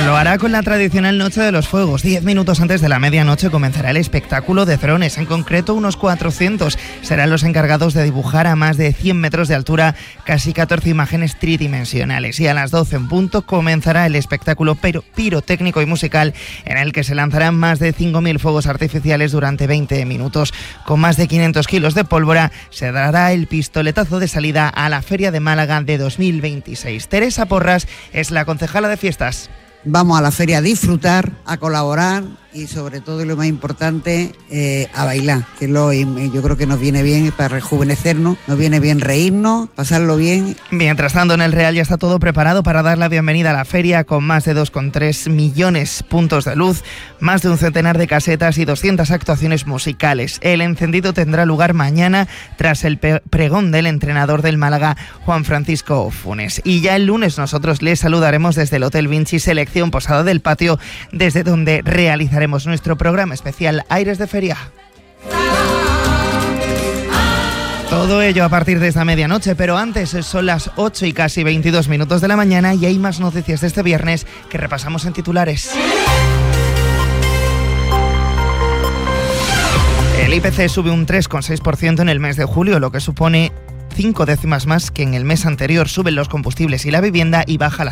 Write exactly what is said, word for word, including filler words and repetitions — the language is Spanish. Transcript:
Lo hará con la tradicional Noche de los Fuegos. Diez minutos antes de la medianoche comenzará el espectáculo de drones. En concreto, unos cuatrocientos serán los encargados de dibujar a más de cien metros de altura casi catorce imágenes tridimensionales. Y a las doce en punto comenzará el espectáculo pirotécnico y musical, en el que se lanzarán más de cinco mil fuegos artificiales durante veinte minutos. Con más de quinientos kilos de pólvora se dará el pistoletazo de salida a la Feria de Málaga de dos mil veintiséis. Teresa Porras es la concejala de fiestas. Vamos a la feria a disfrutar, a colaborar y sobre todo, y lo más importante, eh, a bailar, que es lo, yo creo que nos viene bien para rejuvenecernos, nos viene bien reírnos, pasarlo bien. Mientras tanto, en el Real ya está todo preparado para dar la bienvenida a la feria, con más de dos coma tres millones puntos de luz, más de un centenar de casetas y doscientas actuaciones musicales. El encendido tendrá lugar mañana tras el pregón del entrenador del Málaga, Juan Francisco Funes. Y ya el lunes nosotros les saludaremos desde el Hotel Vinci Selección Posada del Patio, desde donde realizaremos nuestro programa especial Aires de Feria. Todo ello a partir de esta medianoche, pero antes son las ocho y casi veintidós minutos de la mañana y hay más noticias de este viernes que repasamos en titulares. El I P C sube un tres coma seis por ciento en el mes de julio, lo que supone cinco décimas más que en el mes anterior. Suben los combustibles y la vivienda y baja la